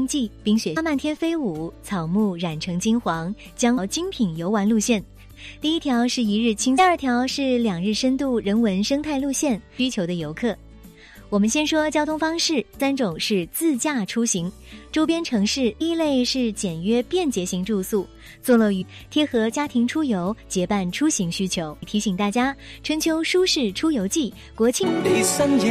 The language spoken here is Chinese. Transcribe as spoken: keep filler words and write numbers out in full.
季，冰雪花漫天飞舞，草木染成金黄，将精品游玩路线。第一条是一日轻，第二条是两日深度人文生态路线，需求的游客。我们先说交通方式，三种是自驾出行，周边城市一类是简约便捷型住宿，坐落于贴合家庭出游结伴出行需求。提醒大家，春秋舒适出游季，国庆。